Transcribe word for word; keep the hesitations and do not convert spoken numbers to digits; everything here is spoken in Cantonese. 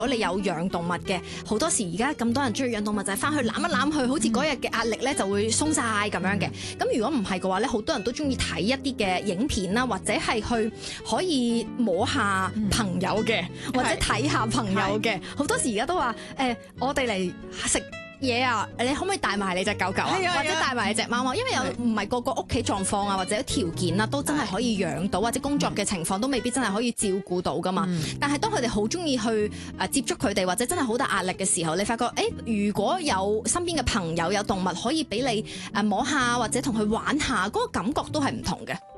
如果你有養動物嘅，好多時而家咁多人中意養動物就係翻去攬一攬佢，好似嗰日嘅壓力咧就會鬆晒咁樣嘅。咁如果唔係嘅話咧，好多人都中意睇一啲嘅影片啦，或者係去可以摸下朋友嘅，嗯、或者睇下朋友嘅。好多時而家都話誒、欸，我哋嚟食嘢啊！你可唔可以帶埋你隻狗狗啊？啊或者帶埋你隻貓貓？因為有唔係個個屋企狀況啊，或者條件啊，都真係可以養到，或者工作嘅情況都未必真係可以照顧到噶嘛。嗯、但係當佢哋好中意去誒接觸佢哋，或者真係好大壓力嘅時候，你發覺誒、欸，如果有身邊嘅朋友有動物可以俾你誒摸下，或者同佢玩下，嗰、那個感覺都係唔同嘅。